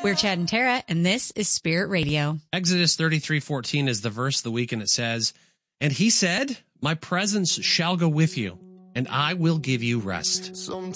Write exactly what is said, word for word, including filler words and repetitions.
We're Chad and Tara, and this is Spirit Radio. Exodus thirty-three fourteen is the verse of the week, and it says, "And he said, my presence shall go with you, and I will give you rest."